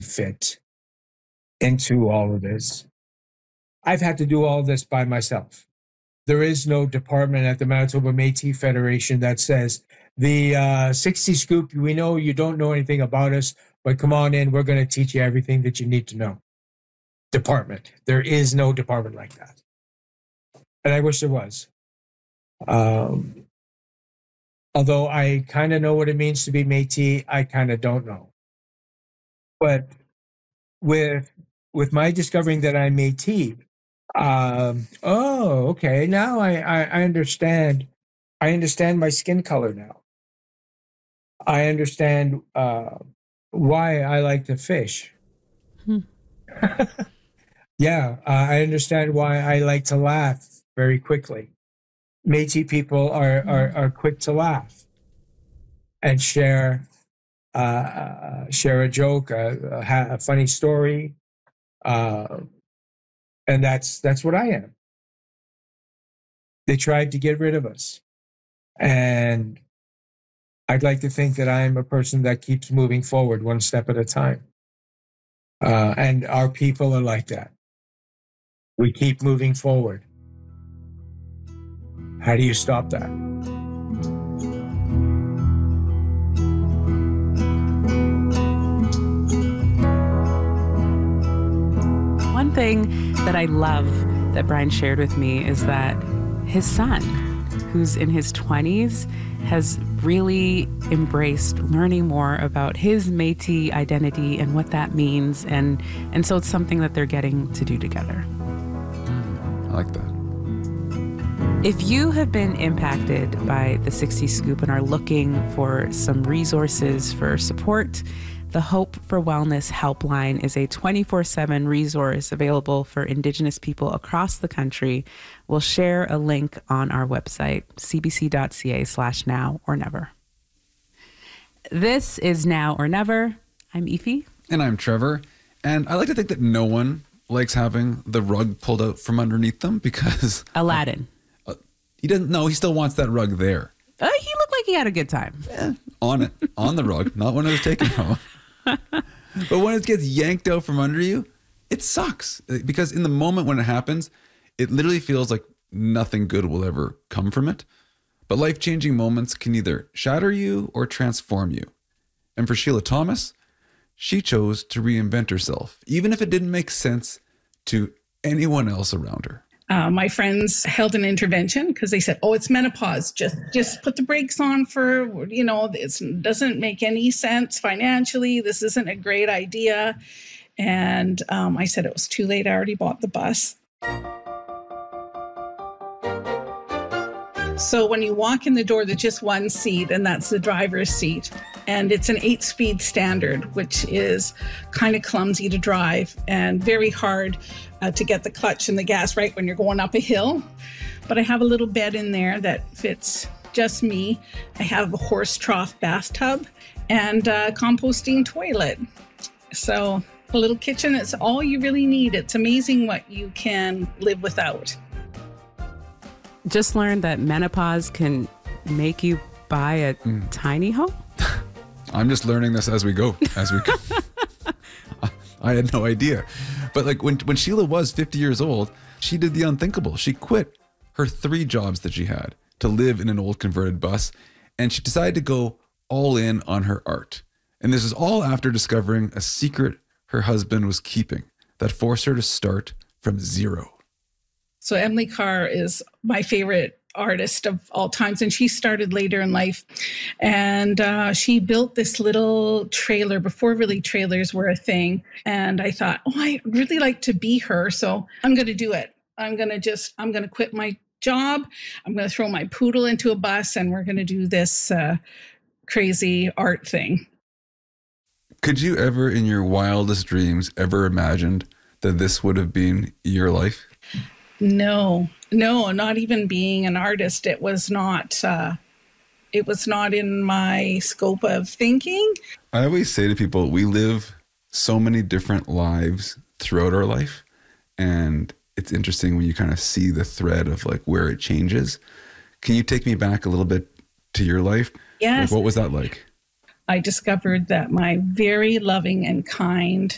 fit into all of this. I've had to do all of this by myself. There is no department at the Manitoba Métis Federation that says, the 60 Scoop, we know you don't know anything about us, but come on in, we're going to teach you everything that you need to know. Department. There is no department like that. And I wish there was. Although I kind of know what it means to be Métis, I kind of don't know. But with my discovering that I'm Métis, okay, now I understand. I understand my skin color now. I understand why I like to fish. Yeah, I understand why I like to laugh very quickly. Métis people are quick to laugh and share a joke, a funny story, and that's what I am. They tried to get rid of us, and I'd like to think that I'm a person that keeps moving forward one step at a time. And our people are like that. We keep moving forward. How do you stop that? One thing that I love that Brian shared with me is that his son, who's in his 20s, has really embraced learning more about his Métis identity and what that means. And so it's something that they're getting to do together. I like that. If you have been impacted by the 60 Scoop and are looking for some resources for support, the Hope for Wellness Helpline is a 24/7 resource available for Indigenous people across the country. We'll share a link on our website, cbc.ca/now or never. This is Now or Never. I'm Aoife. And I'm Trevor. And I like to think that no one likes having the rug pulled out from underneath them because... Aladdin. He doesn't know. He still wants that rug there. He looked like he had a good time. On it. On the rug. Not when it was taken home. But when it gets yanked out from under you, it sucks. Because in the moment when it happens, it literally feels like nothing good will ever come from it. But life-changing moments can either shatter you or transform you. And for Sheila Thomas, she chose to reinvent herself, even if it didn't make sense to anyone else around her. My friends held an intervention because they said, oh, it's menopause. Just put the brakes on for, it doesn't make any sense financially. This isn't a great idea. And I said it was too late. I already bought the bus. So when you walk in the door, there's just one seat, and that's the driver's seat. And it's an 8-speed standard, which is kind of clumsy to drive and very hard to get the clutch and the gas right when you're going up a hill. But I have a little bed in there that fits just me. I have a horse trough bathtub and a composting toilet. So a little kitchen, it's all you really need. It's amazing what you can live without. Just learned that menopause can make you buy a tiny home. I'm just learning this as we go. I had no idea. But like when Sheila was 50 years old, she did the unthinkable. She quit her 3 jobs that she had to live in an old converted bus, and she decided to go all in on her art. And this is all after discovering a secret her husband was keeping that forced her to start from zero. So Emily Carr is my favorite artist of all times, and she started later in life. And she built this little trailer before really trailers were a thing. And I thought, oh, I really like to be her, so I'm going to do it. I'm going to quit my job. I'm going to throw my poodle into a bus, and we're going to do this crazy art thing. Could you ever, in your wildest dreams, ever imagined that this would have been your life? No, not even being an artist. It was not in my scope of thinking. I always say to people, we live so many different lives throughout our life. And it's interesting when you kind of see the thread of like where it changes. Can you take me back a little bit to your life? Yes. Like, what was that like? I discovered that my very loving and kind